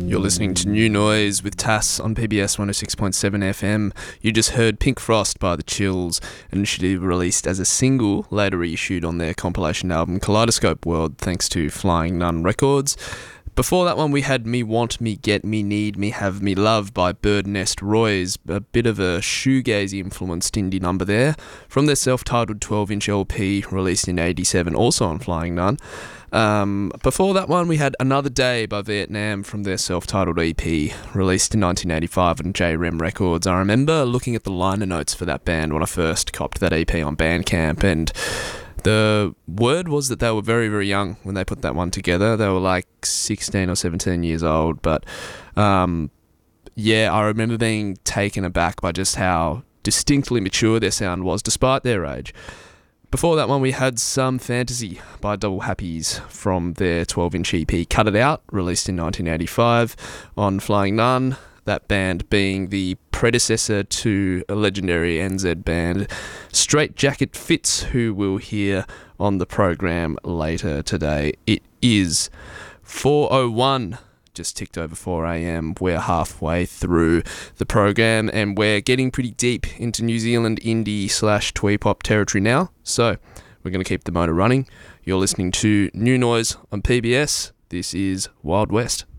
You're listening to New Noise with Tass on PBS 106.7 FM. You just heard Pink Frost by The Chills, initially released as a single, later reissued on their compilation album Kaleidoscope World, thanks to Flying Nun Records. Before that one, we had Me Want, Me Get, Me Need, Me Have, Me Love by Bird Nest Roys, a bit of a shoegazy-influenced indie number there, from their self-titled 12-inch LP released in 87, also on Flying Nun. Before that one, we had Another Day by Vietnam from their self-titled EP, released in 1985 on JREM Records. I remember looking at the liner notes for that band when I first copped that EP on Bandcamp, and the word was that they were very, very young when they put that one together. They were like 16 or 17 years old, but I remember being taken aback by just how distinctly mature their sound was, despite their age. Before that one, we had Some Fantasy by Double Happies from their 12-inch EP Cut It Out, released in 1985 on Flying Nun, that band being the predecessor to a legendary NZ band, Straight Jacket Fits, who we'll hear on the program later today. It is 4:01. Just ticked over 4 a.m. We're halfway through the program and we're getting pretty deep into New Zealand indie / twee pop territory now. So we're going to keep the motor running. You're listening to New Noise on PBS. This is Wild West.